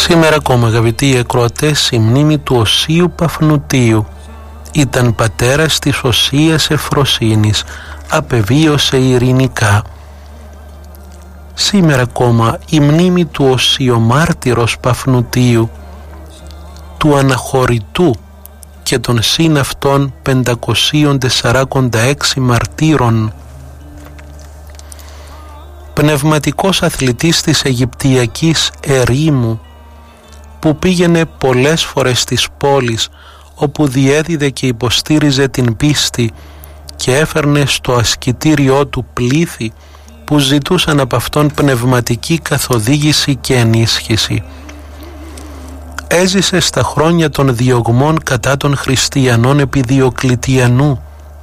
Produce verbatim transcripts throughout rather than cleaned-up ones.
Σήμερα ακόμα, αγαπητοί ακροατές, η μνήμη του Οσίου Παφνουτίου. Ήταν πατέρας της Οσίας Ευφροσύνης, απεβίωσε ειρηνικά. Σήμερα ακόμα η μνήμη του Οσιομάρτυρος Παφνουτίου, του αναχωρητού και των συν αυτών πεντακοσίων τεσσαράκοντα έξι μαρτύρων. Πνευματικός αθλητής της Αιγυπτιακής ερήμου, που πήγαινε πολλές φορές στις πόλεις όπου διέδιδε και υποστήριζε την πίστη και έφερνε στο ασκητήριό του πλήθη που ζητούσαν από αυτόν πνευματική καθοδήγηση και ενίσχυση. Έζησε στα χρόνια των διωγμών κατά των χριστιανών επί Διοκλητιανού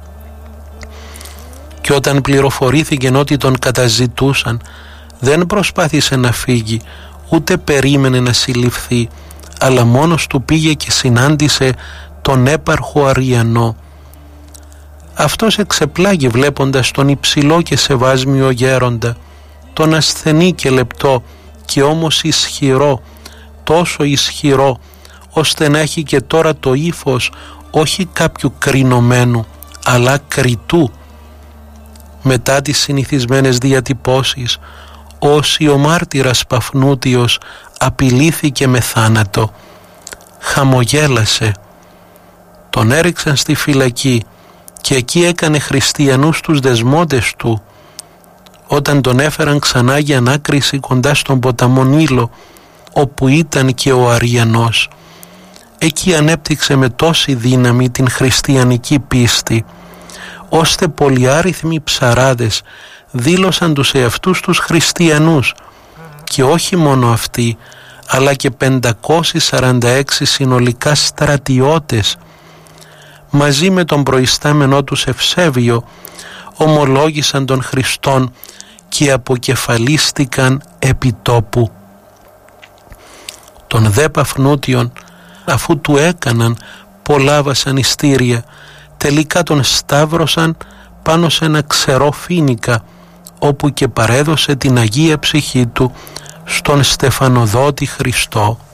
και όταν πληροφορήθηκε ότι τον καταζητούσαν, δεν προσπάθησε να φύγει, ούτε περίμενε να συλληφθεί, αλλά μόνος του πήγε και συνάντησε τον έπαρχο Αριανό. Αυτός εξεπλάγει βλέποντας τον υψηλό και σεβάσμιο γέροντα, τον ασθενή και λεπτό και όμως ισχυρό, τόσο ισχυρό ώστε να έχει και τώρα το ύφος όχι κάποιου κρινομένου αλλά κριτού. Μετά τις συνηθισμένες διατυπώσεις, ο Οσιομάρτυρας Παφνούτιος απειλήθηκε με θάνατο. Χαμογέλασε. Τον έριξαν στη φυλακή και εκεί έκανε χριστιανούς τους δεσμόντες του. Όταν τον έφεραν ξανά για ανάκριση κοντά στον ποταμό Νείλο, όπου ήταν και ο Αριανός, εκεί ανέπτυξε με τόση δύναμη την χριστιανική πίστη, ώστε πολυάριθμοι ψαράδες δήλωσαν τους εαυτούς τους χριστιανούς, και όχι μόνο αυτοί, αλλά και πεντακόσιοι σαράντα έξι συνολικά στρατιώτες, μαζί με τον προϊστάμενό τους Ευσέβιο, ομολόγησαν τον Χριστόν και αποκεφαλίστηκαν επί τόπου. Τον δε Παφνούτιον, αφού του έκαναν πολλά βασανιστήρια, τελικά τον σταύρωσαν πάνω σε ένα ξερό φοίνικα, όπου και παρέδωσε την Αγία Ψυχή του στον Στεφανοδότη Χριστό.